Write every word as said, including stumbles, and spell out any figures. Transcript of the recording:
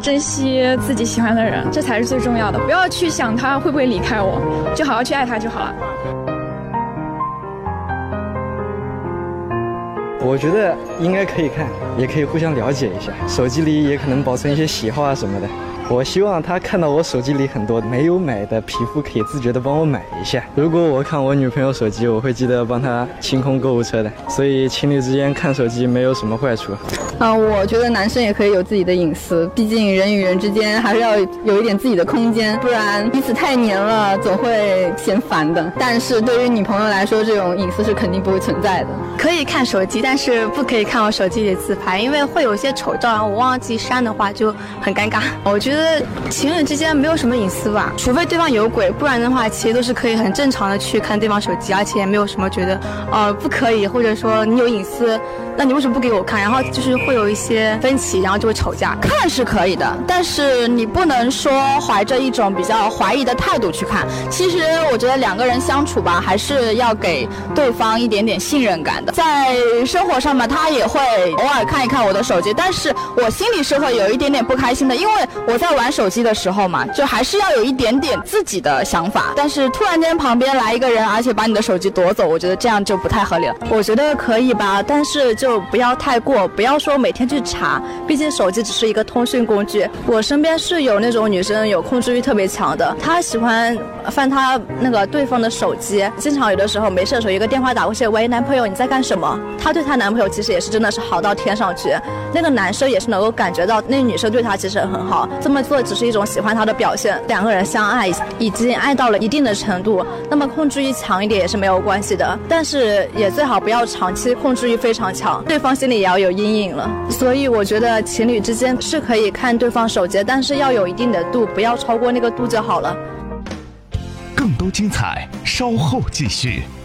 珍惜自己喜欢的人，这才是最重要的。不要去想他会不会离开我，就好好去爱他就好了。 我觉得应该可以看，也可以互相了解一下，手机里也可能保存一些喜好啊什么的。我希望他看到我手机里很多没有买的皮肤，可以自觉的帮我买一下。如果我看我女朋友手机，我会记得帮她清空购物车的。所以情侣之间看手机没有什么坏处。 啊、呃，我觉得男生也可以有自己的隐私，毕竟人与人之间还是要有一点自己的空间，不然彼此太黏了，总会嫌烦的。但是对于女朋友来说，这种隐私是肯定不会存在的。 可以看手机，但是不可以看我手机里的自拍，因为会有一些丑照，然后我忘记删的话就很尴尬。我觉得情侣之间没有什么隐私吧，除非对方有鬼，不然的话其实都是可以很正常的去看对方手机，而且也没有什么觉得呃不可以，或者说你有隐私，那你为什么不给我看？然后就是会有一些分歧，然后就会吵架。 看是可以的，但是你不能说怀着一种比较怀疑的态度去看。其实我觉得两个人相处吧，还是要给对方一点点信任感的。在生活上面，他也会偶尔看一看我的手机，但是我心里是会有一点点不开心的，因为我在玩手机的时候嘛，就还是要有一点点自己的想法。但是突然间旁边来一个人，而且把你的手机夺走，我觉得这样就不太合理了。 我觉得可以吧，但是就不要太过，不要说每天去查，毕竟手机只是一个通讯工具。我身边是有那种女生有控制欲特别强的，她喜欢翻她那个对方的手机，经常有的时候没事的时候一个电话打过去，喂，男朋友你在干什么？她对她男朋友其实也是真的是好到天上去，那个男生也是能够感觉到那女生对他其实很好，这么做只是一种喜欢他的表现。两个人相爱已经爱到了一定的程度，那么控制欲强一点也是没有关系的，但是也最好不要长期控制欲非常强，对方心里也要有阴影了。所以我觉得情侣之间是可以看对方手机，但是要有一定的度，不要超过那个度就好了。 更多精彩稍后继续。